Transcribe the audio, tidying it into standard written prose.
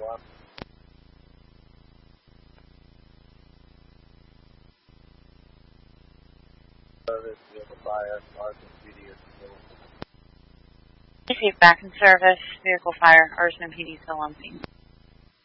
Service, vehicle fire, Arson PD is still. Receive back in service, vehicle fire, Arson PD still on scene.